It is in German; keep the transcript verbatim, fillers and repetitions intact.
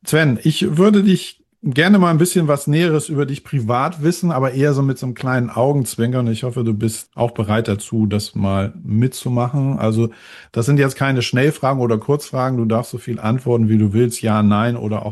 Sven, ich würde dich gerne mal ein bisschen was Näheres über dich privat wissen, aber eher so mit so einem kleinen Augenzwinkern. Ich hoffe, du bist auch bereit dazu, das mal mitzumachen. Also, das sind jetzt keine Schnellfragen oder Kurzfragen. Du darfst so viel antworten, wie du willst. Ja, nein oder auch